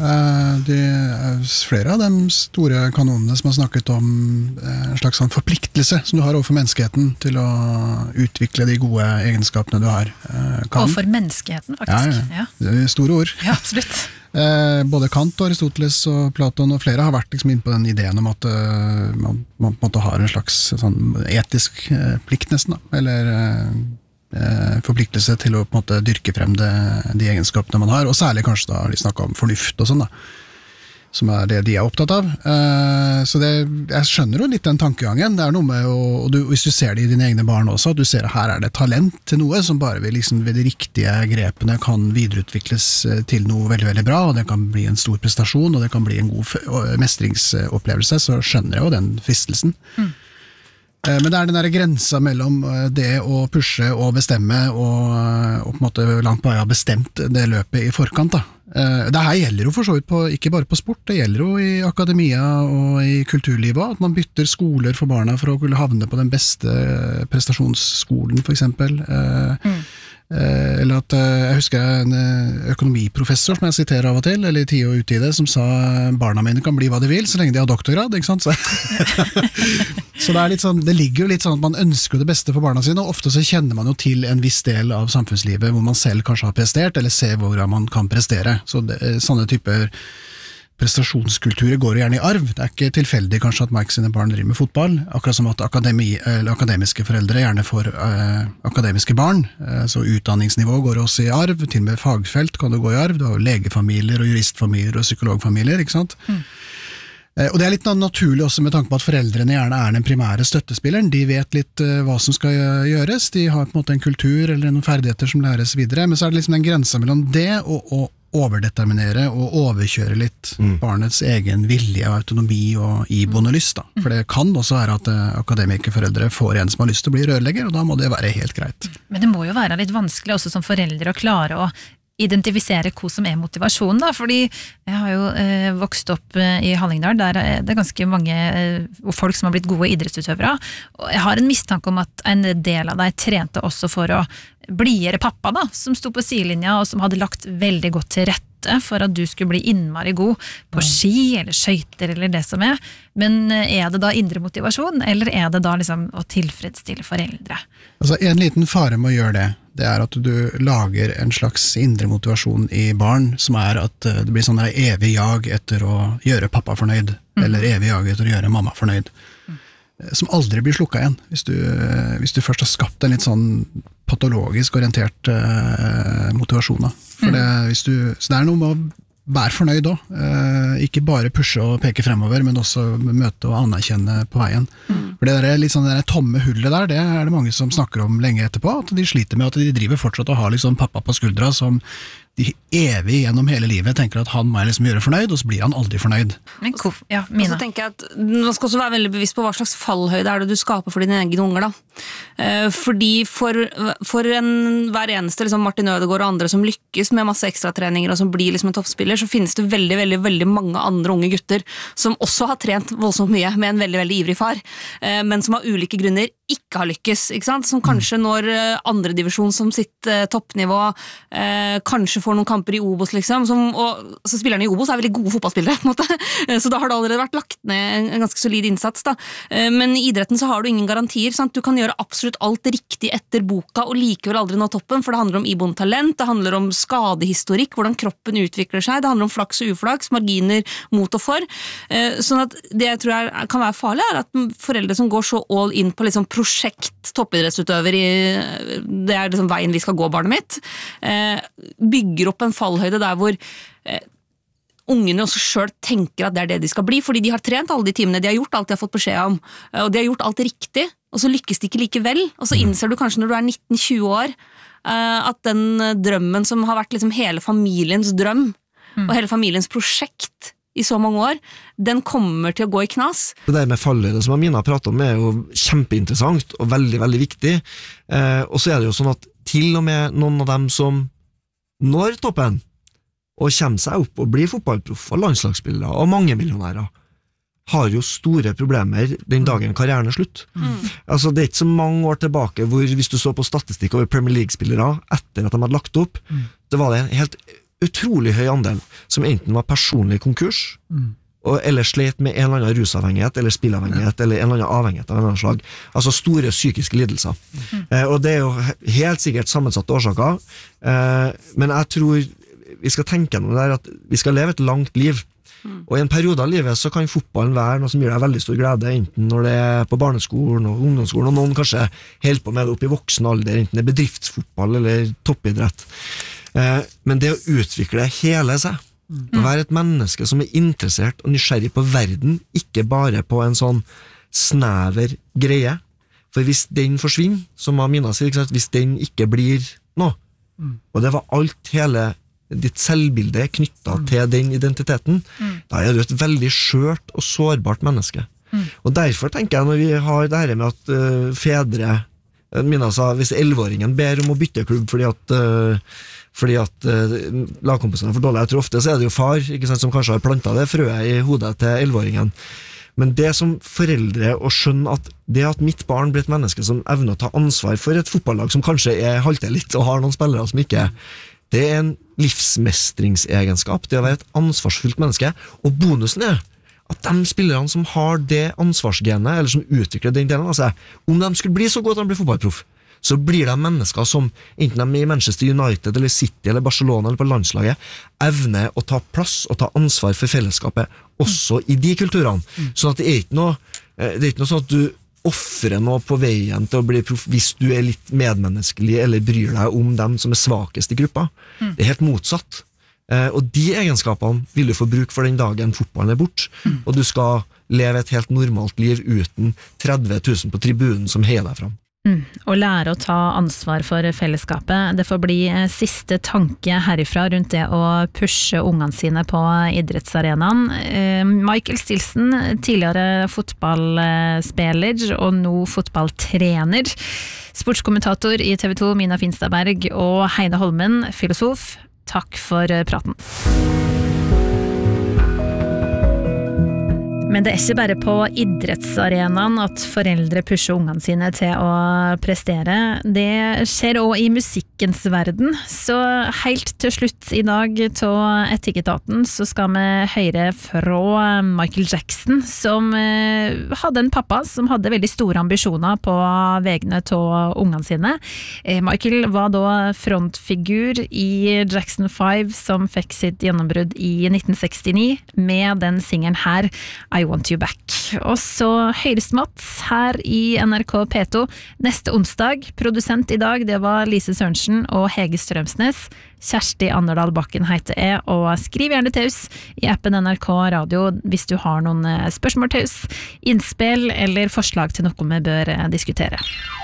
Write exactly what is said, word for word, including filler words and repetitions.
De, flere av de store kanonene som har snakket om en slags sånn forpliktelse som du har overfor menneskeheten til å utvikle de gode egenskapene du har. Kan. Overfor menneskeheten, faktisk. Ja, ja. Det er store ord. Ja, absolutt. Både Kant, Aristoteles og Platon og flere har vært liksom inn på den ideen om at man, man på en måte har en slags sånn etisk plikt nesten, da. Eller forpliktelse til å på en måte dyrke frem det, de egenskapene man har, og særlig kanskje da de snakker om fornuft og sånn da, som er det de er opptatt av. Så det, jeg skjønner jo litt den tankegangen, det er noe med, å, og du, hvis du ser det i dine egne barn også, at du ser at her er det talent til noe som bare ved, liksom, ved de riktige grepene kan videreutvikles til noe veldig, veldig bra, og det kan bli en stor prestasjon, og det kan bli en god mestringsopplevelse, så skjønner jeg jo den fristelsen. Mm. Men det er den der grensa mellom det å pushe og bestemme og, og på en måte langt på vei ha bestemt det løpet i forkant da. Det her gjelder jo for så vidt på, ikke bare på sport, det gjelder jo i akademia og i kulturlivet, at man bytter skoler for barna for å kunne havne på den beste prestasjonsskolen for eksempel. Mm. Eller at jeg husker en økonomiprofessor som jeg siterer av og til, eller i tid og utide, som sa barna mine kan bli hva de vil så lenge de har doktorgrad, ikke sant? Så, så det, er litt sånn, det ligger jo litt sånn at man ønsker det beste for barna sine, og ofte så kjenner man jo til en viss del av samfunnslivet hvor man selv kanskje har prestert, eller ser hvordan man kan prestere. Så det, sånne typer prestasjonskulturer går gjerne i arv. Det er ikke tilfeldig kanskje at Mike sine barn driver med fotball, akkurat som at akademi, eller akademiske foreldre gjerne får eh, akademiske barn, eh, så utdanningsnivå går også i arv, til og med fagfelt kan det gå i arv, du har jo legefamilier og juristfamilier og psykologfamilier, ikke sant? Mm. Eh, og det er litt naturlig også med tanke på at foreldrene gjerne er den primære støttespilleren, de vet litt eh, hva som skal gjøres, de har på en måte en kultur eller noen ferdigheter som læres videre, men så er det liksom den grensa mellom det og, og overdeterminere og overkjøre litt mm. barnets egen vilje og autonomi og iboende lyst da. For det kan også være at akademikerforeldre får en som har lyst til å bli rørlegger, og da må det være helt greit. Men det må jo være litt vanskelig også som foreldre å klare å identifisere hva som er motivasjon da, fordi jeg har jo eh, vokst opp eh, i Hallingdal, der er det ganske mange eh, folk som har blitt gode idrettsutøvere, og jeg har en mistanke om at en del av deg trente også for å bliere pappa da, som sto på sidelinja og som hadde lagt veldig godt til rette for at du skulle bli innmari god på ski eller skøyter eller det som er, men er det da indre motivasjon, eller er det da liksom å tilfredsstille foreldre? Altså en liten fare med å gjøre det, det er at du lager en slags indre motivasjon i barn, som er at det blir sånn der evig jag etter å gjøre pappa fornøyd, mm. eller evig jag etter å gjøre mamma fornøyd, mm. som aldri blir slukket igjen, hvis du, hvis du først har skapt en litt sånn patologisk orientert uh, motivasjon da. For det, hvis du, så det er noe med å være fornøyd også, uh, ikke bare pushe og peke fremover, men også møte og anerkjenne på veien. Mm. For det der, litt sånn, det der tomme hullet der, det er det mange som snakker om lenge etterpå, at de sliter med at de driver fortsatt og har liksom pappa på skuldra som de evig gjennom hele livet tenker at han må liksom gjøre fornøyd, og så blir han aldri fornøyd. Men kof, ja, Mina. Og så tenker jeg at man skal også være veldig bevisst på hva slags fallhøyde er det du skaper for dine egne unger da. Eh, fordi for, for en, hver eneste liksom Martin Ødegaard og andre som lykkes med masse ekstratreninger og som blir liksom en toppspiller, så finnes det veldig, veldig, veldig mange andre unge gutter som også har trent voldsomt mye med en veldig, veldig ivrig far, eh, men som av ulike grunner ikke har lykkes, ikke sant? Som kanskje når andre divisjon som sitt eh, toppnivå, eh, kanskje får noen kamper i Obos liksom, som, og så spillerne i Obos er veldig gode fotballspillere på en måte, så da har det allerede vært lagt ned en ganske solid innsats da, men i idretten så har du ingen garantier, sant? Du kan gjøre absolutt alt riktig etter boka og likevel aldri nå toppen, for det handler om iboende talent, det handler om skadehistorikk, hvordan kroppen utvikler seg, det handler om flaks og uflaks, marginer mot og for, sånn at det jeg tror er, kan være farlig er at foreldre som går så all in på liksom prosjekt toppidrettsutøver i, det er liksom veien vi skal gå barnet mitt, bygger opp en fallhøyde der hvor eh, ungene også selv tenker at det er det de skal bli, fordi de har trent alle de timene, de har gjort alt de har fått beskjed om, og de har gjort alt riktig, og så lykkes de ikke likevel, og så innser du kanskje når du er nitten tjue år, eh, at den drømmen som har vært liksom hele familiens drøm, mm. og hele familiens prosjekt i så mange år, den kommer til å gå i knas. Det der med fallhøyde som Amina pratet om er jo kjempeinteressant og veldig, veldig viktig, eh, og så er det jo sånn at til og med noen av dem som når toppen og kommer seg opp og blir fotballproff og landslagsspillere og mange millionærer har jo store problemer den dagen karrieren er slutt. Mm. Altså det er ikke så mange år tilbake hvor hvis du så på statistikk over Premier League-spillere etter at de hadde lagt opp, mm. det var det helt utrolig høy andel som enten var personlig konkurs, mm. og, eller slet med en eller annen rusavhengighet, eller spillavhengighet, ja. eller en eller annen avhengighet av en annen slag. Altså store psykiske lidelser. Mm. Eh, og det er jo helt sikkert sammensatte årsaker, eh, men jeg tror vi skal tenke noe der at vi skal leve et langt liv. Mm. Og i en periode av livet så kan fotballen være noe som gir deg veldig stor glede, enten når det er på barneskolen og ungdomsskolen, og noen kanskje helt på med det opp i voksen alder, enten det er bedriftsfotball eller toppidrett. Eh, men det å utvikle hele seg, mm. å være et menneske som er interessert og nysgjerrig på verden, ikke bare på en sånn snever greie, for hvis den forsvinner, som Amina sier, ikke sant? Hvis den ikke blir noe, mm. og det var alt hele ditt selvbilde er knyttet mm. til den identiteten, mm. da er du et veldig skjørt og sårbart menneske. Mm. Og derfor tenker jeg, når vi har det her med at uh, fedre, Mina sa, hvis elleveåringen ber om å bytte klubb fordi at, uh, fordi at uh, lagkompisene er for dårlige, jeg tror ofte så er det jo far, ikke sant, som kanskje har plantet det frøet i hodet til elleveåringen. Men det som foreldre å skjønne at det at mitt barn blir et menneske som evner å ta ansvar for et fotballag som kanskje er halter litt og har noen spillere som ikke er, det er en livsmestringsegenskap, det å være et ansvarsfullt menneske, og bonusen er at de spillerne som har det ansvarsgenet, eller som utvikler den delen av seg, om de skulle bli så gode at de blir fotballproff, så blir de mennesker som, enten de er i Manchester United, eller City, eller Barcelona, eller på landslaget, evner å ta plass og ta ansvar for fellesskapet, også i de kulturene. Sånn at det er ikke noe, det er ikke noe sånn at du offre noe på veien til å bli proff hvis du er litt medmenneskelig eller bryr deg om dem som er svakest i gruppa. Mm. Det er helt motsatt. Eh, og de egenskapene vil du få bruk for den dagen fotballen er bort, mm. og du skal leve et helt normalt liv uten tretti tusen på tribunen som heier deg fram. Mm. Og lære å ta ansvar for fellesskapet. Det får bli siste tanke herifra rundt det å pushe ungene sine på idrettsarenaen. Michael Stilson, tidligere fotballspiller og nå fotballtrener. Sportskommentator i T V to, Mina Finstadberg, og Heine Holmen, filosof. Takk for praten. Men det er ikke bare på idrettsarenaen at foreldre pusher ungene sine til å prestere. Det skjer også i musikkens verden. Så helt til slutt i dag til Etikketaten så skal vi høre fra Michael Jackson, som hadde en pappa som hadde veldig store ambisjoner på vegne av ungene sine. Michael var da frontfigur i Jackson five, som fikk sitt gjennombrudd i nitten sekstini med den singelen her, I Want You Back. Og så høyres Mats her i N R K P to neste onsdag. Produsent i dag, det var Lise Sørensen og Hege Strømsnes. Kjersti Anderdal Bakken heter jeg, og skriv gjerne til oss i appen N R K Radio hvis du har noen spørsmål til oss, innspill eller forslag til noe vi bør diskutere.